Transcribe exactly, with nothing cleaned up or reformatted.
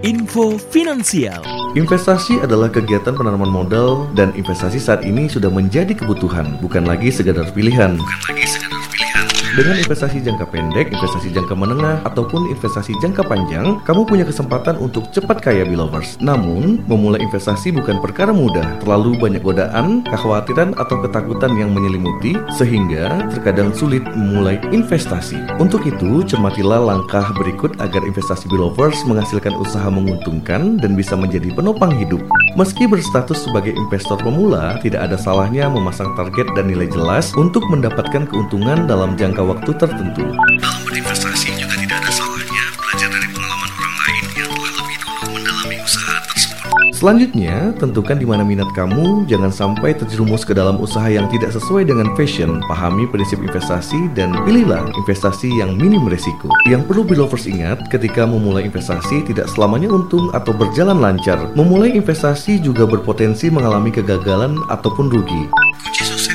Info Finansial. Investasi adalah kegiatan penanaman modal, dan investasi saat ini sudah menjadi kebutuhan, bukan lagi sekedar pilihan. Bukan lagi sekedar pilihan. Dengan investasi jangka pendek, investasi jangka menengah, ataupun investasi jangka panjang, kamu punya kesempatan untuk cepat kaya Belovers. Namun, memulai investasi bukan perkara mudah. Terlalu banyak godaan, kekhawatiran, atau ketakutan yang menyelimuti, sehingga terkadang sulit memulai investasi. Untuk itu, cermatilah langkah berikut agar investasi Belovers menghasilkan usaha menguntungkan dan bisa menjadi penopang hidup. Meski berstatus sebagai investor pemula, tidak ada salahnya memasang target dan nilai jelas untuk mendapatkan keuntungan dalam jangka waktu tertentu. Dalam berinvestasi juga tidak ada salahnya belajar dari pengalaman orang lain yang telah lebih dulu mendalami usaha tersebut. Selanjutnya, tentukan di mana minat kamu, jangan sampai terjerumus ke dalam usaha yang tidak sesuai dengan passion. Pahami prinsip investasi dan pilihlah investasi yang minim resiko. Yang perlu Belovers ingat, ketika memulai investasi tidak selamanya untung atau berjalan lancar. Memulai investasi juga berpotensi mengalami kegagalan ataupun rugi. Kunci sukses